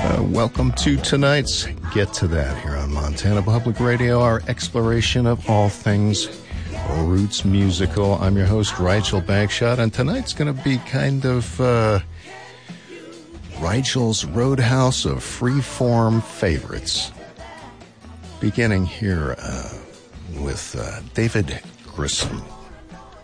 Welcome to tonight's Get to That here on Montana Public Radio, our exploration of all things roots musical. I'm your host, Rachel Bagshot, and tonight's going to be kind of Rachel's Roadhouse of freeform favorites. Beginning here with David Grissom.